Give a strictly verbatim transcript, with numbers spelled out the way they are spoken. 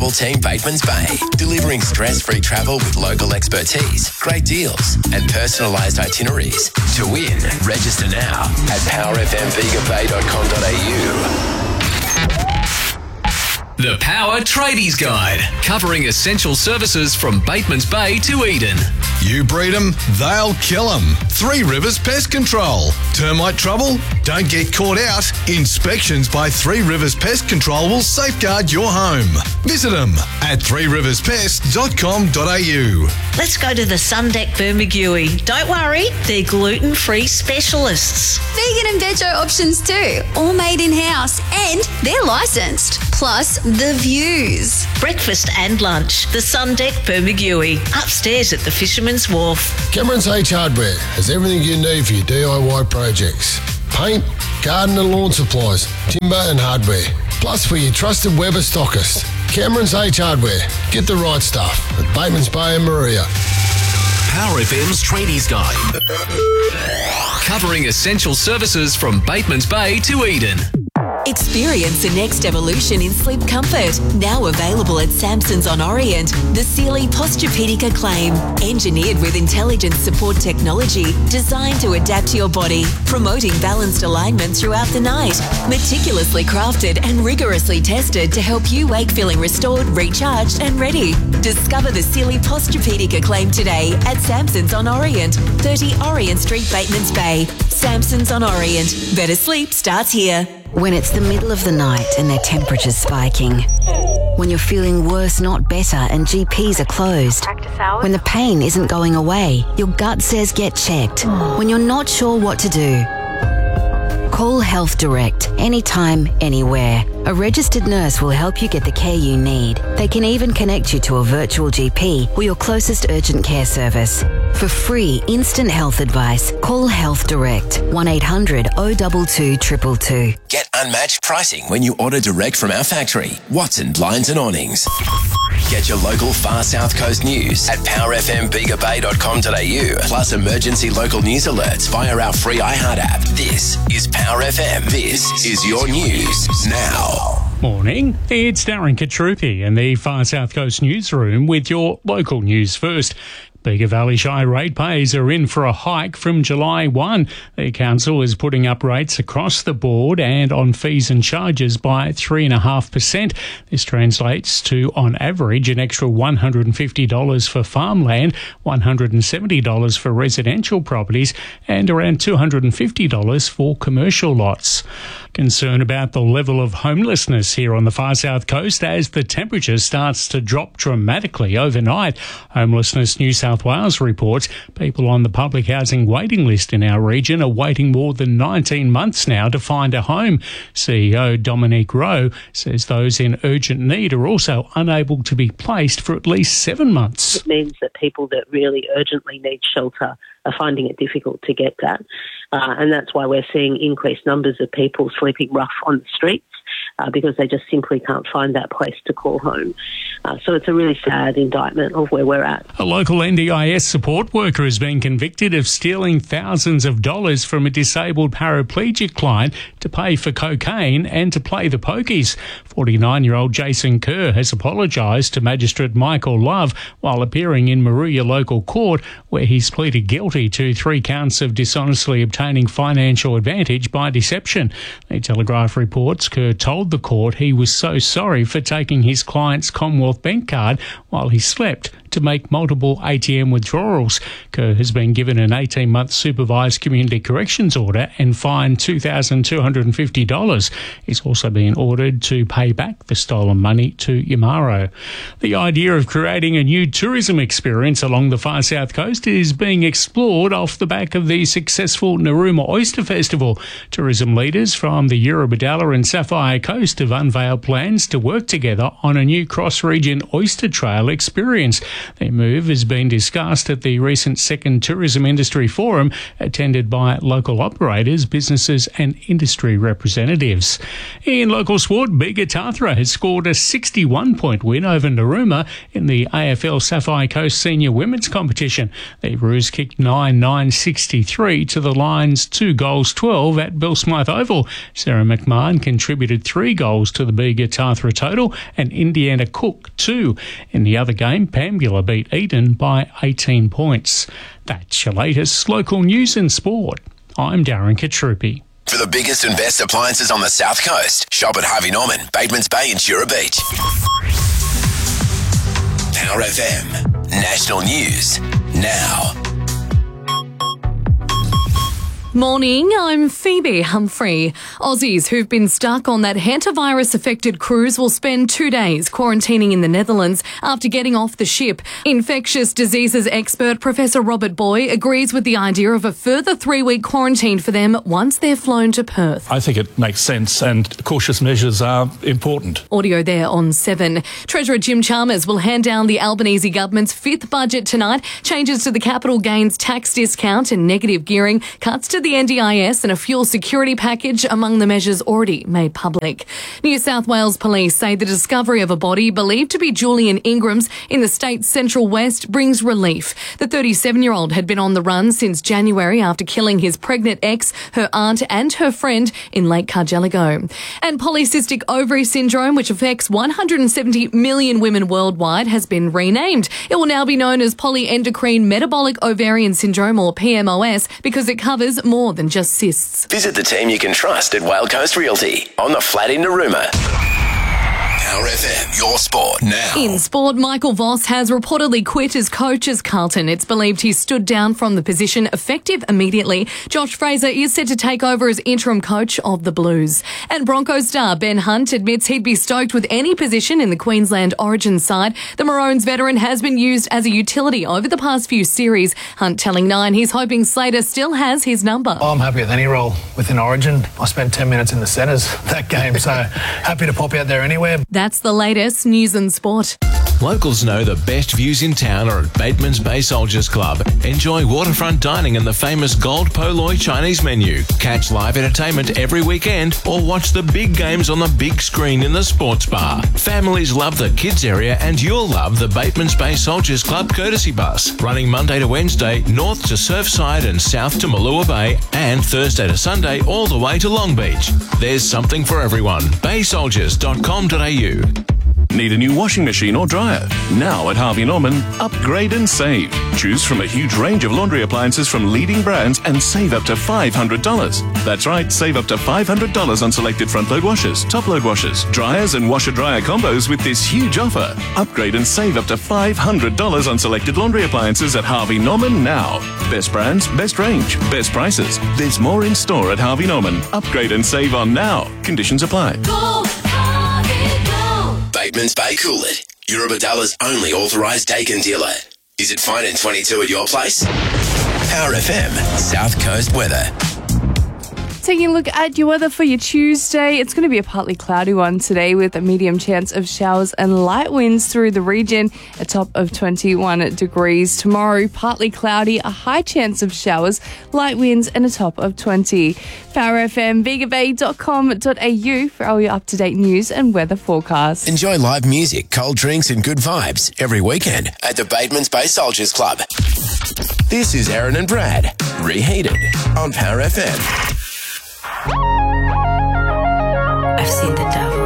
Travel Team Batemans Bay, delivering stress-free travel with local expertise, great deals and personalised itineraries. To win, register now at power f m bega bay dot com dot a u. The Power Tradies Guide, covering essential services from Batemans Bay to Eden. You breed them, they'll kill them. Three Rivers Pest Control. Termite trouble? Don't get caught out. Inspections by Three Rivers Pest Control will safeguard your home. Visit them at three rivers pest dot com dot a u. Let's go to the Sundeck Bermagui. Don't worry, they're gluten-free specialists. Vegan and veggie options too, all made in-house, and they're licensed. Plus, the views. Breakfast and lunch. The Sundeck Bermagui, upstairs at the Fisherman's Wharf. Cameron's H Hardware has everything you need for your D I Y projects. Paint, garden and lawn supplies, timber and hardware. Plus for your trusted Weber stockist. Cameron's H Hardware. Get the right stuff at Batemans Bay and Maria. Power F M's Tradies Guide, covering essential services from Batemans Bay to Eden. Experience the next evolution in sleep comfort. Now available at Samson's on Orient. The Sealy Posturepedic Acclaim. Engineered with intelligent support technology designed to adapt to your body, promoting balanced alignment throughout the night. Meticulously crafted and rigorously tested to help you wake feeling restored, recharged and ready. Discover the Sealy Posturepedic Acclaim today at Samson's on Orient, thirty Orient Street, Batemans Bay. Samson's on Orient. Better sleep starts here. When it's the middle of the night and their temperature's spiking. When you're feeling worse, not better, and G Ps are closed. When the pain isn't going away, your gut says get checked. When you're not sure what to do. Call Health Direct, anytime, anywhere. A registered nurse will help you get the care you need. They can even connect you to a virtual G P or your closest urgent care service. For free, instant health advice, call Health Direct, one eight hundred oh two two two two two. Get unmatched pricing when you order direct from our factory, Watson Blinds and Awnings. Get your local Far South Coast news at power f m bega bay dot com dot a u, plus emergency local news alerts via our free iHeart app. This is Power F M. This is your news now. Morning, it's Darren Katrupi in the Far South Coast newsroom with your local news first. Bega Valley Shire ratepayers are in for a hike from July first. The council is putting up rates across the board and on fees and charges by three point five percent. This translates to, on average, an extra one hundred fifty dollars for farmland, one hundred seventy dollars for residential properties, and around two hundred fifty dollars for commercial lots. Concern about the level of homelessness here on the Far South Coast as the temperature starts to drop dramatically overnight. Homelessness New South Wales reports people on the public housing waiting list in our region are waiting more than nineteen months now to find a home. C E O Dominique Rowe says those in urgent need are also unable to be placed for at least seven months. It means that people that really urgently need shelter are finding it difficult to get that. Uh, and that's why we're seeing increased numbers of people sleeping rough on the streets uh, because they just simply can't find that place to call home. Uh, so it's a really sad indictment of where we're at. A local N D I S support worker has been convicted of stealing thousands of dollars from a disabled paraplegic client to pay for cocaine and to play the pokies. forty-nine-year-old Jason Kerr has apologised to Magistrate Michael Love while appearing in Maruya local court, where he's pleaded guilty to three counts of dishonestly obtaining financial advantage by deception. The Telegraph reports Kerr told the court he was so sorry for taking his client's Commonwealth Bank card while he slept to make multiple A T M withdrawals. Kerr has been given an eighteen-month supervised community corrections order and fined two thousand two hundred fifty dollars. He's also been ordered to pay back the stolen money to Yamaro. The idea of creating a new tourism experience along the Far South Coast is being explored off the back of the successful Narooma Oyster Festival. Tourism leaders from the Eurobodalla and Sapphire Coast have unveiled plans to work together on a new cross-region oyster trail experience. The move has been discussed at the recent second Tourism Industry Forum, attended by local operators, businesses and industry representatives. In local sport, Bega Tathra has scored a sixty-one point win over Narooma in the A F L Sapphire Coast Senior Women's Competition. The Roos kicked nine nine sixty-three to the Lions two goals twelve at Bill Smythe Oval. Sarah McMahon contributed three goals to the Bega Tathra total and Indiana Cook two. In the other game, Pambula beat Eden by eighteen points. That's your latest local news and sport. I'm Darren Katrupi. For the biggest and best appliances on the South Coast, shop at Harvey Norman, Batemans Bay and Jura Beach. Power F M. National News now. Morning, I'm Phoebe Humphrey. Aussies who've been stuck on that hantavirus-affected cruise will spend two days quarantining in the Netherlands after getting off the ship. Infectious diseases expert Professor Robert Boy agrees with the idea of a further three-week quarantine for them once they're flown to Perth. I think it makes sense and cautious measures are important. Audio there on seven. Treasurer Jim Chalmers will hand down the Albanese government's fifth budget tonight. Changes to the capital gains tax discount and negative gearing, cuts to the N D I S and a fuel security package among the measures already made public. New South Wales police say the discovery of a body believed to be Julian Ingram's in the state's central west brings relief. The thirty-seven-year-old had been on the run since January after killing his pregnant ex, her aunt and her friend in Lake Cargelligo. And polycystic ovary syndrome, which affects one hundred seventy million women worldwide, has been renamed. It will now be known as polyendocrine metabolic ovarian syndrome, or P M O S, because it covers more more than just cysts. Visit the team you can trust at Whale Coast Realty on the flat in Narooma. Power F M, your sport now. In sport, Michael Voss has reportedly quit as coach as Carlton. It's believed he stood down from the position effective immediately. Josh Fraser is set to take over as interim coach of the Blues. And Broncos star Ben Hunt admits he'd be stoked with any position in the Queensland Origin side. The Maroons veteran has been used as a utility over the past few series. Hunt telling Nine he's hoping Slater still has his number. I'm happy with any role within Origin. I spent ten minutes in the centres that game, so happy to pop out there anywhere. That's the latest news and sport. Locals know the best views in town are at Batemans Bay Soldiers Club. Enjoy waterfront dining and the famous Gold Poloi Chinese menu. Catch live entertainment every weekend or watch the big games on the big screen in the sports bar. Families love the kids area and you'll love the Batemans Bay Soldiers Club courtesy bus, running Monday to Wednesday north to Surfside and south to Malua Bay, and Thursday to Sunday all the way to Long Beach. There's something for everyone. bay soldiers dot com dot a u. Need a new washing machine or dryer? Now at Harvey Norman, upgrade and save. Choose from a huge range of laundry appliances from leading brands and save up to five hundred dollars. That's right, save up to five hundred dollars on selected front-load washers, top-load washers, dryers and washer-dryer combos with this huge offer. Upgrade and save up to five hundred dollars on selected laundry appliances at Harvey Norman now. Best brands, best range, best prices. There's more in store at Harvey Norman. Upgrade and save on now. Conditions apply. Go, Harvey, go. Batemans Bay Coolid, Eurobadalla's only authorised Dakin dealer. Is it fine in twenty-two at your place? Power F M, South Coast weather. Taking a look at your weather for your Tuesday, it's going to be a partly cloudy one today with a medium chance of showers and light winds through the region, a top of twenty-one degrees. Tomorrow, partly cloudy, a high chance of showers, light winds and a top of twenty. Power F M, bega bay dot com dot a u for all your up-to-date news and weather forecasts. Enjoy live music, cold drinks and good vibes every weekend at the Batemans Bay Soldiers Club. This is Aaron and Brad, Reheated on Power F M. I've seen the devil.